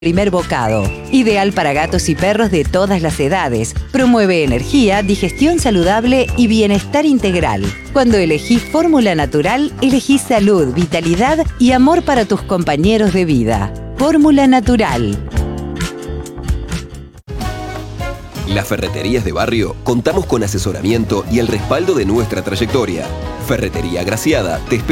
primer bocado. Ideal para gatos y perros de todas las edades. Promueve energía, digestión saludable y bienestar integral. Cuando elegís fórmula natural, elegís salud, vitalidad y amor para tus compañeros de vida. Fórmula natural. Las ferreterías de barrio contamos con asesoramiento y el respaldo de nuestra trayectoria. Ferretería Graciada te espera